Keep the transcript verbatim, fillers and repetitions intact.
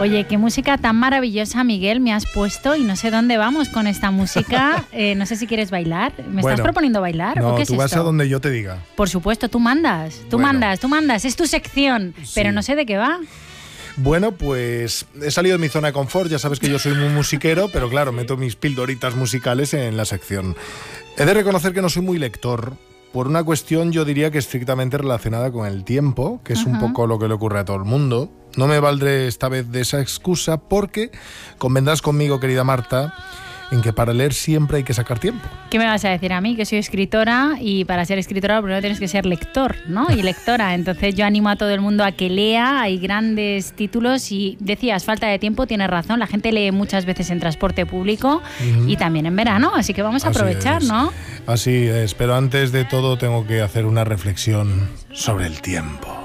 Oye, qué música tan maravillosa, Miguel, me has puesto y no sé dónde vamos con esta música. Eh, no sé si quieres bailar. ¿Me bueno, estás proponiendo bailar? No, ¿o qué es tú vas esto? a donde yo te diga. Por supuesto, tú mandas, tú Bueno. mandas, tú mandas. Es tu sección, Sí. pero no sé de qué va. Bueno, pues he salido de mi zona de confort, ya sabes que yo soy muy musiquero, pero claro, meto mis pildoritas musicales en la sección. He de reconocer que no soy muy lector, por una cuestión yo diría que estrictamente relacionada con el tiempo, que es un Ajá. poco lo que le ocurre a todo el mundo. No me valdré esta vez de esa excusa porque convendrás conmigo, querida Marta, en que para leer siempre hay que sacar tiempo. ¿Qué me vas a decir a mí? Que soy escritora y para ser escritora primero tienes que ser lector, ¿no? Y lectora. Entonces yo animo a todo el mundo a que lea, hay grandes títulos y decías, falta de tiempo, tienes razón, la gente lee muchas veces en transporte público Ujú. y también en verano, así que vamos a Así aprovechar, es. ¿no? Así es, pero antes de todo tengo que hacer una reflexión sobre el tiempo.